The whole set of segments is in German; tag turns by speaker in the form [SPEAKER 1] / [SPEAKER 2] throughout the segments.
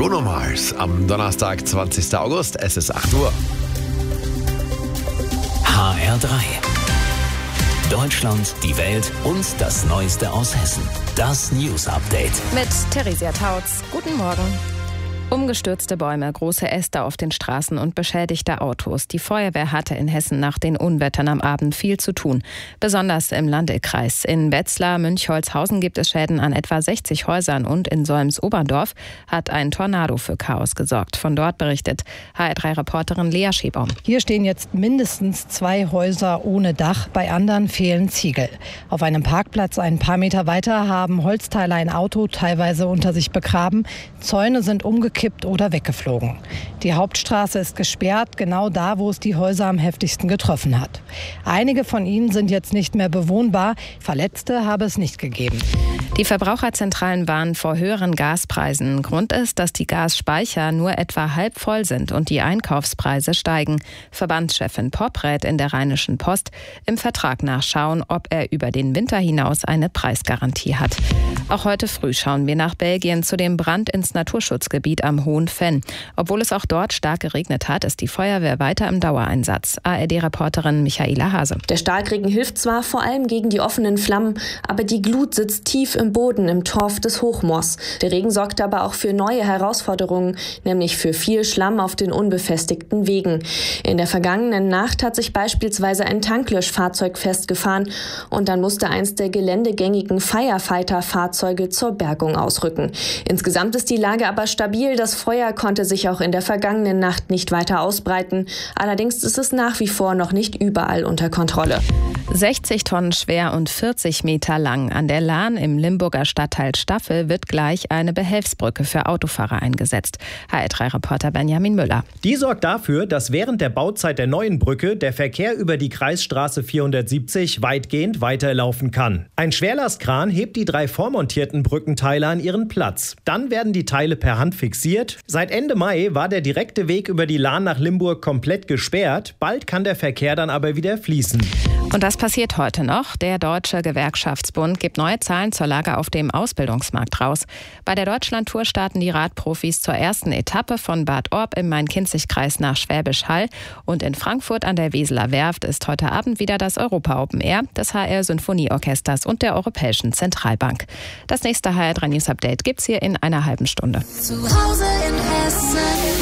[SPEAKER 1] Bruno Mars am Donnerstag, 20. August. Es ist 8 Uhr.
[SPEAKER 2] HR3. Deutschland, die Welt und das Neueste aus Hessen. Das News Update.
[SPEAKER 3] Mit Theresia Tautz. Guten Morgen. Umgestürzte Bäume, große Äste auf den Straßen und beschädigte Autos. Die Feuerwehr hatte in Hessen nach den Unwettern am Abend viel zu tun. Besonders im Landkreis. In Wetzlar, Münchholzhausen gibt es Schäden an etwa 60 Häusern und in Solms-Oberndorf hat ein Tornado für Chaos gesorgt. Von dort berichtet HR3-Reporterin Lea Schebaum.
[SPEAKER 4] Hier stehen jetzt mindestens 2 Häuser ohne Dach, bei anderen fehlen Ziegel. Auf einem Parkplatz ein paar Meter weiter haben Holzteile ein Auto teilweise unter sich begraben. Zäune sind umgekippt oder weggeflogen. Die Hauptstraße ist gesperrt, genau da, wo es die Häuser am heftigsten getroffen hat. Einige von ihnen sind jetzt nicht mehr bewohnbar. Verletzte habe es nicht gegeben.
[SPEAKER 3] Die Verbraucherzentralen warnen vor höheren Gaspreisen. Grund ist, dass die Gasspeicher nur etwa halb voll sind und die Einkaufspreise steigen. Verbandschefin Popp rät in der Rheinischen Post, im Vertrag nachschauen, ob er über den Winter hinaus eine Preisgarantie hat. Auch heute früh schauen wir nach Belgien zu dem Brand ins Naturschutzgebiet am Hohen Venn. Obwohl es auch dort stark geregnet hat, ist die Feuerwehr weiter im Dauereinsatz. ARD-Reporterin Michaela Hase.
[SPEAKER 5] Der Starkregen hilft zwar vor allem gegen die offenen Flammen, aber die Glut sitzt tief im Boden im Torf des Hochmoors. Der Regen sorgt aber auch für neue Herausforderungen, nämlich für viel Schlamm auf den unbefestigten Wegen. In der vergangenen Nacht hat sich beispielsweise ein Tanklöschfahrzeug festgefahren und dann musste eins der geländegängigen Firefighter-Fahrzeuge zur Bergung ausrücken. Insgesamt ist die Lage aber stabil. Das Feuer konnte sich auch in der vergangenen Nacht nicht weiter ausbreiten. Allerdings ist es nach wie vor noch nicht überall unter Kontrolle.
[SPEAKER 3] 60 Tonnen schwer und 40 Meter lang. An der Lahn im Limburger Stadtteil Staffel wird gleich eine Behelfsbrücke für Autofahrer eingesetzt. HR3-Reporter Benjamin Müller.
[SPEAKER 6] Die sorgt dafür, dass während der Bauzeit der neuen Brücke der Verkehr über die Kreisstraße 470 weitgehend weiterlaufen kann. Ein Schwerlastkran hebt die 3 vormontierten Brückenteile an ihren Platz. Dann werden die Teile per Hand fixiert. Seit Ende Mai war der direkte Weg über die Lahn nach Limburg komplett gesperrt. Bald kann der Verkehr dann aber wieder fließen.
[SPEAKER 3] Und das passiert heute noch. Der Deutsche Gewerkschaftsbund gibt neue Zahlen zur Lage auf dem Ausbildungsmarkt raus. Bei der Deutschlandtour starten die Radprofis zur ersten Etappe von Bad Orb im Main-Kinzig-Kreis nach Schwäbisch Hall. Und in Frankfurt an der Weseler Werft ist heute Abend wieder das Europa Open Air des HR Sinfonieorchesters und der Europäischen Zentralbank. Das nächste HR3 News Update gibt's hier in einer halben Stunde.
[SPEAKER 7] Zu Hause in Hessen.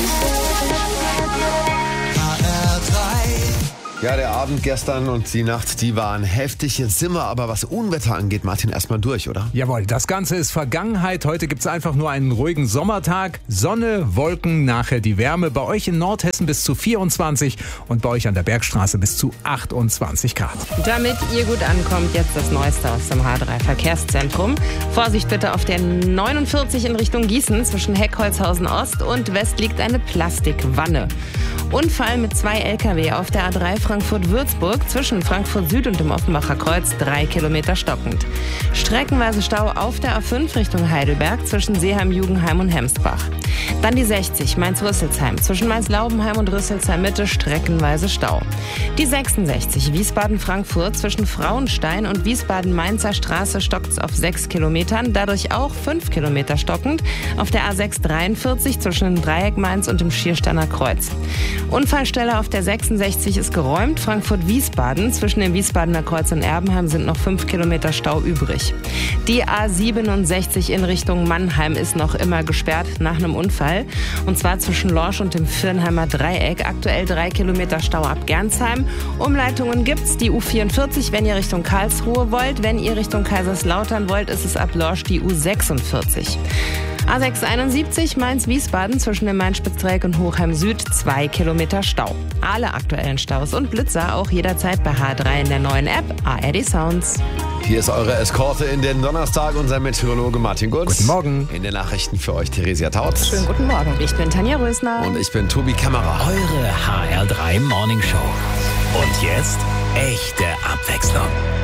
[SPEAKER 1] Ja, der Abend gestern und die Nacht, die waren heftig. Jetzt sind wir aber, was Unwetter angeht, Martin, erstmal durch, oder?
[SPEAKER 8] Jawohl, das Ganze ist Vergangenheit. Heute gibt's einfach nur einen ruhigen Sommertag. Sonne, Wolken, nachher die Wärme. Bei euch in Nordhessen bis zu 24 und bei euch an der Bergstraße bis zu 28 Grad.
[SPEAKER 9] Damit ihr gut ankommt, jetzt das Neueste aus dem H3-Verkehrszentrum. Vorsicht bitte auf der 49 in Richtung Gießen. Zwischen Heckholzhausen Ost und West liegt eine Plastikwanne. Unfall mit 2 Lkw auf der A3 Frankfurt-Würzburg zwischen Frankfurt Süd und dem Offenbacher Kreuz 3 Kilometer stockend. Streckenweise Stau auf der A5 Richtung Heidelberg zwischen Seeheim-Jugenheim und Hemsbach. Dann die 60 Mainz-Rüsselsheim zwischen Mainz-Laubenheim und Rüsselsheim-Mitte streckenweise Stau. Die 66 Wiesbaden-Frankfurt zwischen Frauenstein und Wiesbaden-Mainzer Straße stockt auf 6 Kilometern, dadurch auch 5 Kilometer stockend auf der A6 43 zwischen dem Dreieck Mainz und dem Schiersteiner Kreuz. Unfallstelle auf der 66 ist geräumt. Frankfurt-Wiesbaden zwischen dem Wiesbadener Kreuz und Erbenheim sind noch 5 Kilometer Stau übrig. Die A67 in Richtung Mannheim ist noch immer gesperrt nach einem Unfall. Und zwar zwischen Lorsch und dem Viernheimer Dreieck. Aktuell 3 Kilometer Stau ab Gernsheim. Umleitungen gibt's. Die U44, wenn ihr Richtung Karlsruhe wollt. Wenn ihr Richtung Kaiserslautern wollt, ist es ab Lorsch die U46. A671 Mainz-Wiesbaden zwischen dem Main-Spitz-Dreieck und Hochheim Süd 2 Kilometer Stau. Alle aktuellen Staus und Blitzer auch jederzeit bei H3 in der neuen App ARD Sounds.
[SPEAKER 1] Hier ist eure Eskorte in den Donnerstag, unser Meteorologe Martin Gutz.
[SPEAKER 8] Guten Morgen.
[SPEAKER 1] In den Nachrichten für euch Theresia Tautz.
[SPEAKER 3] Schönen guten Morgen.
[SPEAKER 9] Ich bin Tanja Rösner.
[SPEAKER 1] Und ich bin Tobi Kämmerer.
[SPEAKER 2] Eure HR3 Morning Show. Und jetzt echte Abwechslung.